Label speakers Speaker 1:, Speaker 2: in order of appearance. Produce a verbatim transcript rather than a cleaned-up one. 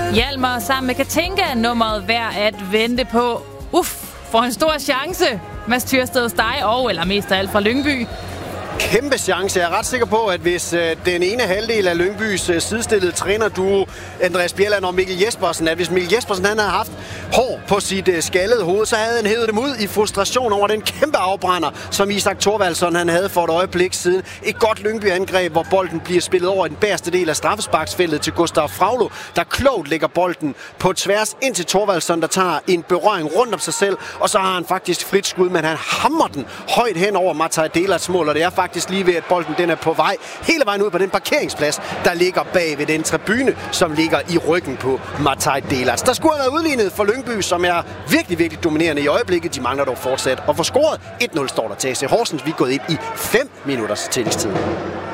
Speaker 1: Hjalmar sammen med Katinka er nummeret værd at vente på. Uff, for en stor chance. Mads Tyrsted hos dig, og eller mest af alt fra Lyngby.
Speaker 2: Kæmpe chance. Jeg er ret sikker på, at hvis øh, den ene halvdel af Lyngbys øh, sidestillede trænerduo, Andreas Bjelland og Mikkel Jespersen, at hvis Mikkel Jespersen han havde haft hår på sit øh, skaldede hoved, så havde han hævet dem ud i frustration over den kæmpe afbrænder, som Isak Thorvaldsson han havde for et øjeblik siden. Et godt Lyngby-angreb, hvor bolden bliver spillet over i den bagerste del af straffesparksfeltet til Gustav Fraglo, der klogt lægger bolden på tværs ind til Thorvaldsson, der tager en berøring rundt om sig selv, og så har han faktisk frit skud, men han hammer den højt hen over Matai Delats mål, og det er faktisk faktisk lige ved, at bolden den er på vej hele vejen ud på den parkeringsplads, der ligger bag ved den tribune, som ligger i ryggen på Matai Delats. Der skulle have været udlignet for Lyngby, som er virkelig, virkelig dominerende i øjeblikket. De mangler dog fortsat at få scoret. et nul står der til A C Horsens. Vi er gået ind i fem minutters tillægstid.